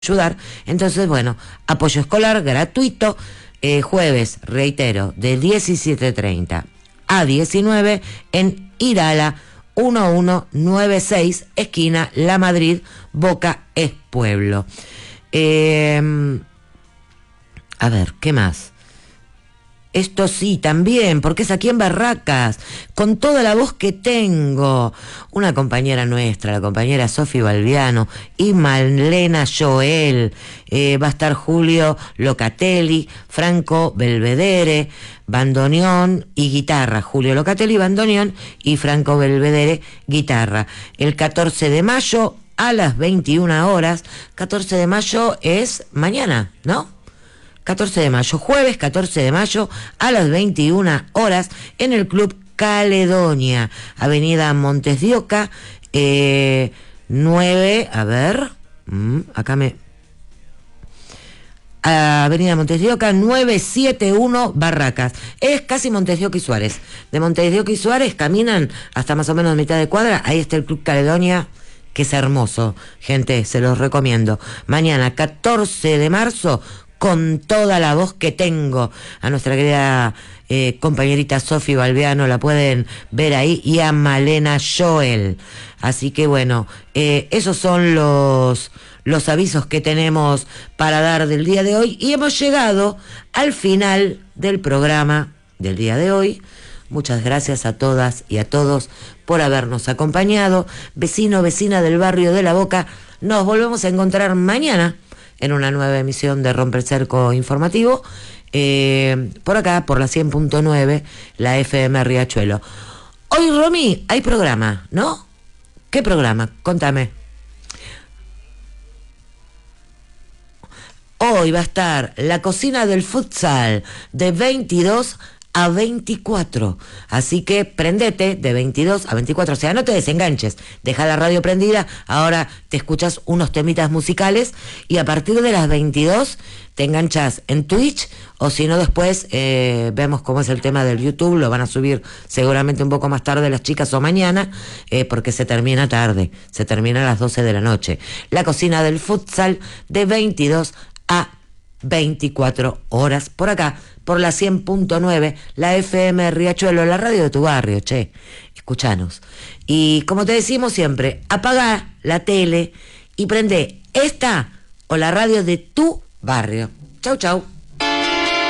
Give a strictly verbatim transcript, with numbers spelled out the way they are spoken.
ayudar. Entonces, bueno, apoyo escolar gratuito, eh, jueves, reitero, de diecisiete treinta a diecinueve en Irala uno uno nueve seis, esquina La Madrid, Boca es Pueblo. Eh, a ver, ¿qué más? Esto sí, también, porque es aquí en Barracas, con toda la voz que tengo. Una compañera nuestra, la compañera Sofi Balbiano y Malena Joel. Eh, va a estar Julio Locatelli, Franco Belvedere, bandoneón y guitarra. Julio Locatelli, bandoneón y Franco Belvedere, guitarra. El catorce de mayo a las veintiuna horas. catorce de mayo es mañana, ¿no? catorce de mayo, jueves catorce de mayo a las veintiuna horas en el Club Caledonia, Avenida Montes de Oca, eh, nueve, a ver, mm, acá me... Avenida Montes de Oca, novecientos setenta y uno Barracas. Es casi Montes de Oca y Suárez. De Montes de Oca y Suárez caminan hasta más o menos mitad de cuadra, ahí está el Club Caledonia, que es hermoso, gente, se los recomiendo. Mañana, catorce de marzo, con toda la voz que tengo, a nuestra querida eh, compañerita Sofi Balbiano, la pueden ver ahí, y a Malena Joel. Así que bueno, eh, esos son los, los avisos que tenemos para dar del día de hoy, y hemos llegado al final del programa del día de hoy. Muchas gracias a todas y a todos por habernos acompañado. Vecino, vecina del barrio de La Boca, nos volvemos a encontrar mañana en una nueva emisión de Rompe el Cerco Informativo, eh, por acá, por la cien punto nueve, la F M Riachuelo. Hoy, Romy, hay programa, ¿no? ¿Qué programa? Contame. Hoy va a estar la cocina del futsal de veintidós a veinticuatro, así que prendete de veintidós a veinticuatro, o sea, no te desenganches, deja la radio prendida, ahora te escuchas unos temitas musicales y a partir de las veintidós te enganchas en Twitch, o si no después eh, vemos cómo es el tema del YouTube, lo van a subir seguramente un poco más tarde las chicas o mañana, eh, porque se termina tarde, se termina a las doce de la noche. La cocina del futsal de veintidós a veinticuatro horas por acá, por la cien punto nueve, la F M Riachuelo, la radio de tu barrio, che, escuchanos. Y como te decimos siempre, apaga la tele y prende esta o la radio de tu barrio. Chau, chau.